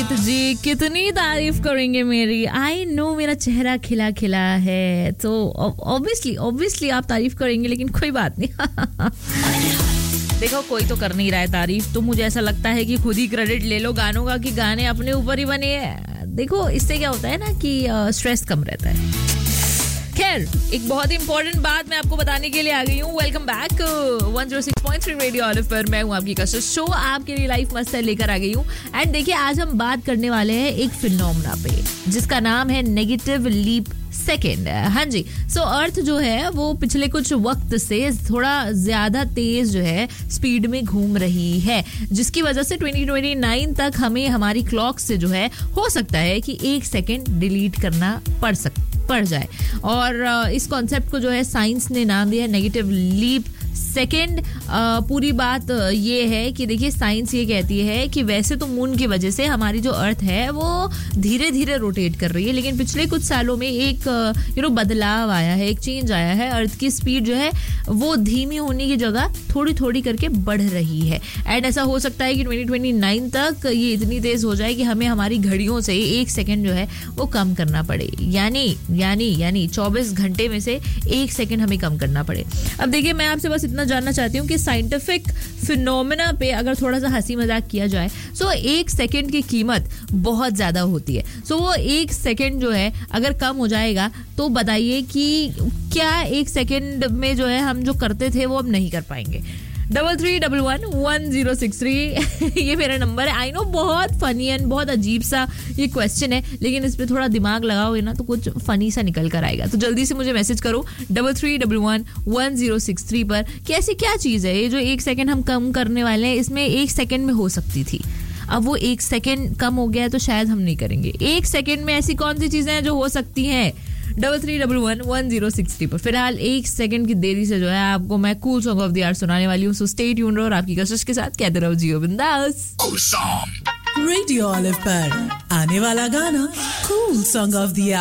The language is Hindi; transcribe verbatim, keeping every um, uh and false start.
जीत जी कितनी तारीफ करेंगे मेरी. आई नो मेरा चेहरा खिला खिला है तो ऑब्वियसली ऑब्वियसली आप तारीफ करेंगे, लेकिन कोई बात नहीं. देखो कोई तो कर नहीं रहा है तारीफ, तो मुझे ऐसा लगता है कि खुद ही क्रेडिट ले लो गानों का कि गाने अपने ऊपर ही बने. देखो इससे क्या होता है ना कि स्ट्रेस कम रहता है. खैर एक बहुत ही इंपॉर्टेंट बात मैं आपको बताने के लिए आ गई हूँ. Welcome back one oh six point three radio olive पर. मैं हूँ आपकी कशिश. शो आपके लिए लाइफ मस्त है लेकर आ गई हूँ. एंड देखिए आज हम बात करने वाले हैं एक फिनोमेना पे जिसका नाम है नेगेटिव लीप सेकेंड. हाँ जी. सो so, अर्थ जो है वो पिछले कुछ वक्त से थोड़ा ज्यादा तेज जो है स्पीड में घूम रही है, जिसकी वजह से twenty twenty-nine तक हमें हमारी क्लॉक से जो है हो सकता है कि एक सेकेंड डिलीट करना पड़ सकता पड़ जाए. और इस कॉन्सेप्ट को जो है साइंस ने नाम दिया है नेगेटिव लीप सेकेंड. पूरी बात ये है कि देखिए साइंस ये कहती है कि वैसे तो मून की वजह से हमारी जो अर्थ है वो धीरे धीरे रोटेट कर रही है, लेकिन पिछले कुछ सालों में एक यू नो बदलाव आया है, एक चेंज आया है. अर्थ की स्पीड जो है वो धीमी होने की जगह थोड़ी थोड़ी करके बढ़ रही है. एंड ऐसा हो सकता है कि twenty twenty-nine तक ये इतनी तेज हो जाए कि हमें हमारी घड़ियों से एक सेकेंड जो है वो कम करना पड़े. यानी यानी यानी चौबीस घंटे में से एक सेकेंड हमें कम करना पड़े. अब देखिए मैं आपसे बस इतना जानना चाहती हूँ कि साइंटिफिक फिनोमेना पे अगर थोड़ा सा हंसी मजाक किया जाए सो एक सेकेंड की कीमत बहुत ज्यादा होती है. सो वो एक सेकेंड जो है अगर कम हो जाएगा तो बताइए कि क्या एक सेकेंड में जो है हम जो करते थे वो अब नहीं कर पाएंगे. Double three double one one zero six three ये मेरा नंबर है. आई नो बहुत फनी एंड बहुत अजीब सा ये क्वेश्चन है, लेकिन इस पे थोड़ा दिमाग लगाओगे ना तो कुछ फनी सा निकल कर आएगा. तो जल्दी से मुझे मैसेज करो double three double one one zero six three पर कि ऐसी क्या चीज़ है ये जो एक सेकेंड हम कम करने वाले हैं, इसमें एक सेकेंड में हो सकती थी, अब वो एक सेकेंड कम हो गया है तो शायद हम नहीं करेंगे. एक सेकेंड में ऐसी कौन सी चीजें हैं जो हो सकती हैं? Double three double one one zero six three पर. फिलहाल एक सेकंड की देरी से जो है आपको मैं cool song of the our सुनाने वाली हूँ. सो स्टे ट्यून्ड रहो और आपकी कशिश के साथ कहते रहो जियो बिंदास. रेडियो ऑलिव पर आने वाला गाना कूल सॉन्ग ऑफ द